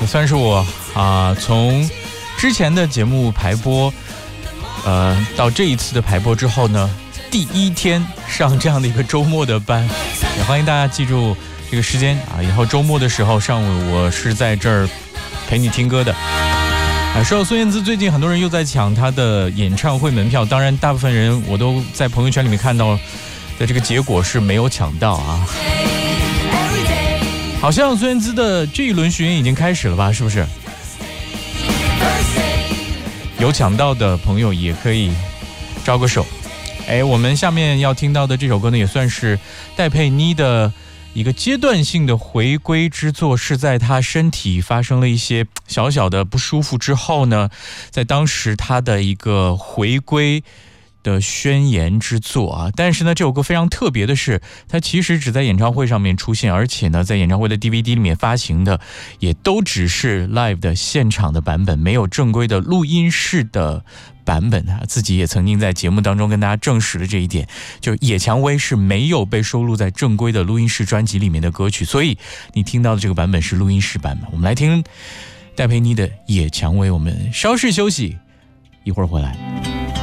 也算是我从之前的节目排播，到这一次的排播之后呢，第一天上这样的一个周末的班，也欢迎大家记住这个时间以后周末的时候上午我是在这儿陪你听歌的。说到孙燕姿，最近很多人又在抢她的演唱会门票，当然大部分人我都在朋友圈里面看到的这个结果是没有抢到啊。好像孙燕姿的这一轮巡演已经开始了吧，是不是？有抢到的朋友也可以招个手。我们下面要听到的这首歌呢，也算是戴佩妮的一个阶段性的回归之作，是在她身体发生了一些小小的不舒服之后呢，在当时她的一个回归的宣言之作但是呢，这首歌非常特别的是，它其实只在演唱会上面出现，而且呢，在演唱会的 DVD 里面发行的也都只是 live 的现场的版本，没有正规的录音室的版本自己也曾经在节目当中跟大家证实了这一点，就野蔷薇是没有被收录在正规的录音室专辑里面的歌曲，所以你听到的这个版本是录音室版本。我们来听戴佩妮的野蔷薇，我们稍事休息，一会儿回来。